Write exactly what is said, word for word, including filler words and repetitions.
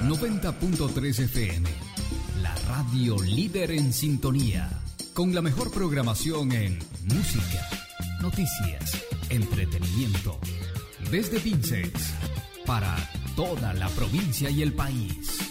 noventa punto tres F M, la radio líder en sintonía, con la mejor programación en música, noticias, entretenimiento, desde Vinces, para toda la provincia y el país.